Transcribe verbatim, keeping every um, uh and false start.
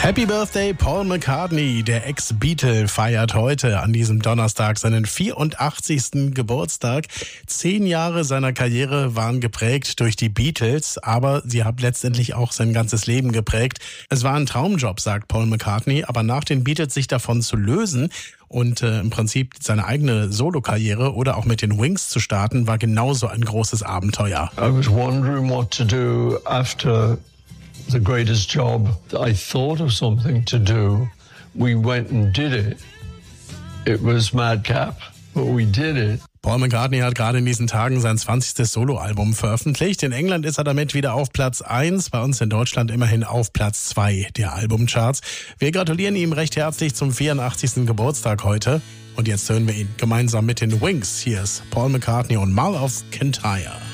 Happy Birthday Paul McCartney, der Ex-Beatle, feiert heute an diesem Donnerstag seinen vierundachtzigsten Geburtstag. Zehn Jahre seiner Karriere waren geprägt durch die Beatles, aber sie haben letztendlich auch sein ganzes Leben geprägt. Es war ein Traumjob, sagt Paul McCartney, aber nach den Beatles sich davon zu lösen und äh, im Prinzip seine eigene Solokarriere oder auch mit den Wings zu starten, war genauso ein großes Abenteuer. I was wondering what to do after the greatest job. I thought of something to do. We went and did it. It was madcap, but we did it. Paul McCartney hat gerade in diesen Tagen sein zwanzigstes Soloalbum veröffentlicht. In England ist er damit wieder auf Platz eins, bei uns in Deutschland immerhin auf Platz zwei der Albumcharts. Wir gratulieren ihm recht herzlich zum vierundachtzigsten Geburtstag heute. Und jetzt hören wir ihn gemeinsam mit den Wings. Hier ist Paul McCartney und Mull of Kintyre.